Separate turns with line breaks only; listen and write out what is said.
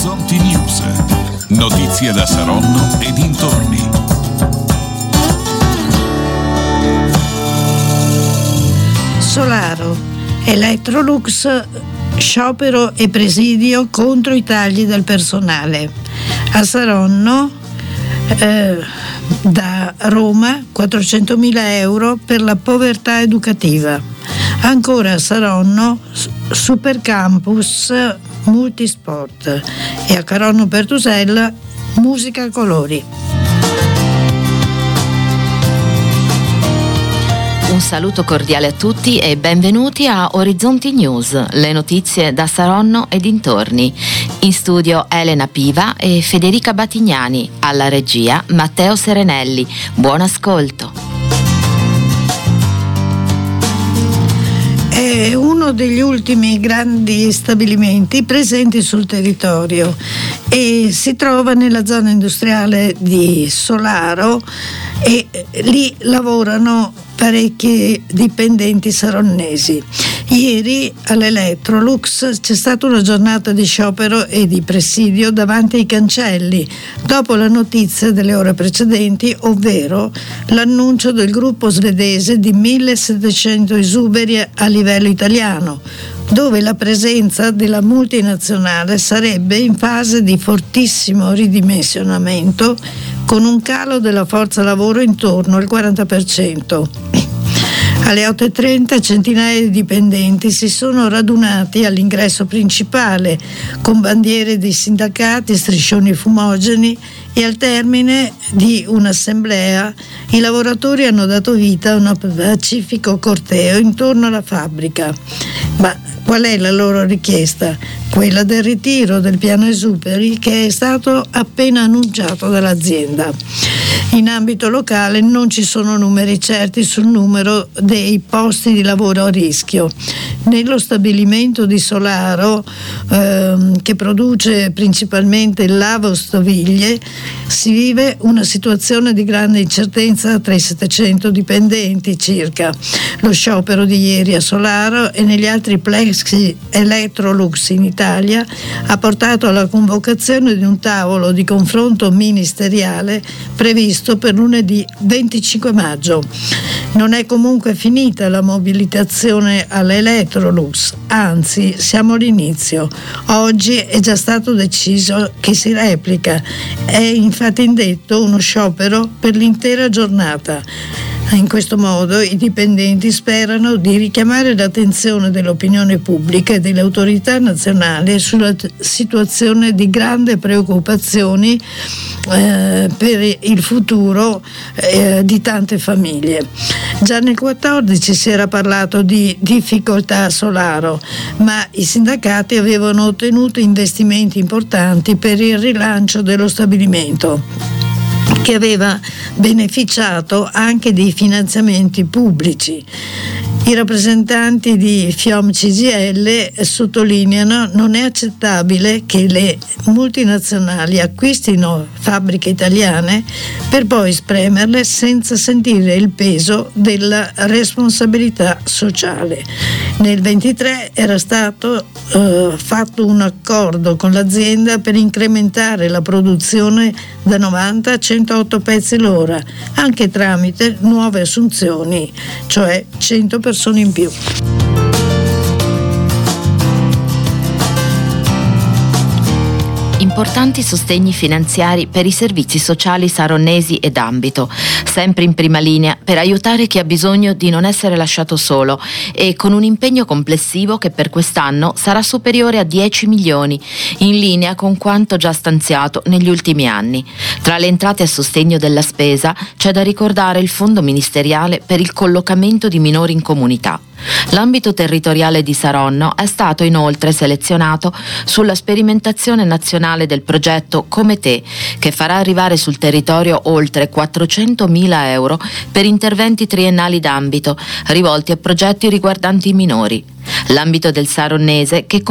Orizzonti News. Notizie da Saronno e dintorni.
Solaro, Electrolux, sciopero e presidio contro i tagli del personale. A Saronno, da Roma, 400.000 euro per la povertà educativa. Ancora a Saronno, Supercampus Multisport, e a Caronno Pertusella, musica a colori.
Un saluto cordiale a tutti e benvenuti a Orizzonti News, le notizie da Saronno e dintorni. In studio Elena Piva e Federica Batignani, alla regia Matteo Serenelli. Buon ascolto.
È uno degli ultimi grandi stabilimenti presenti sul territorio e si trova nella zona industriale di Solaro, e lì lavorano parecchi dipendenti saronnesi. Ieri all'Electrolux c'è stata una giornata di sciopero e di presidio davanti ai cancelli, dopo la notizia delle ore precedenti, ovvero l'annuncio del gruppo svedese di 1.700 esuberi a livello italiano, dove la presenza della multinazionale sarebbe in fase di fortissimo ridimensionamento, con un calo della forza lavoro intorno al 40%. Alle 8:30 centinaia di dipendenti si sono radunati all'ingresso principale con bandiere di sindacati e striscioni fumogeni, e al termine di un'assemblea i lavoratori hanno dato vita a un pacifico corteo intorno alla fabbrica. Ma qual è la loro richiesta? Quella del ritiro del piano esuberi, che è stato appena annunciato dall'azienda. In ambito locale non ci sono numeri certi sul numero dei posti di lavoro a rischio. Nello stabilimento di Solaro, che produce principalmente lavastoviglie, si vive una situazione di grande incertezza tra i 700 dipendenti circa. Lo sciopero di ieri a Solaro e negli altri plexi Electrolux in Italia ha portato alla convocazione di un tavolo di confronto ministeriale previsto per lunedì 25 maggio. Non è comunque finita la mobilitazione all'Electrolux, anzi siamo all'inizio. Oggi è già stato deciso che si replica. È infatti indetto uno sciopero per l'intera giornata. In questo modo i dipendenti sperano di richiamare l'attenzione dell'opinione pubblica e delle autorità nazionali sulla situazione di grande preoccupazioni per il futuro di tante famiglie. Già nel 2014 si era parlato di difficoltà a Solaro, ma i sindacati avevano ottenuto investimenti importanti per il rilancio dello stabilimento, che aveva beneficiato anche di finanziamenti pubblici. I rappresentanti di FIOM CGIL sottolineano: non è accettabile che le multinazionali acquistino fabbriche italiane per poi spremerle senza sentire il peso della responsabilità sociale. Nel 2023 era stato fatto un accordo con l'azienda per incrementare la produzione da 90 a 108 pezzi l'ora, anche tramite nuove assunzioni, cioè 100 persone in più.
Importanti sostegni finanziari per i servizi sociali saronnesi ed ambito, sempre in prima linea per aiutare chi ha bisogno di non essere lasciato solo, e con un impegno complessivo che per quest'anno sarà superiore a 10 milioni, in linea con quanto già stanziato negli ultimi anni. Tra le entrate a sostegno della spesa c'è da ricordare il fondo ministeriale per il collocamento di minori in comunità. L'ambito territoriale di Saronno è stato inoltre selezionato sulla sperimentazione nazionale del progetto Come Te, che farà arrivare sul territorio oltre 400.000 euro per interventi triennali d'ambito rivolti a progetti riguardanti i minori. L'ambito del saronnese, che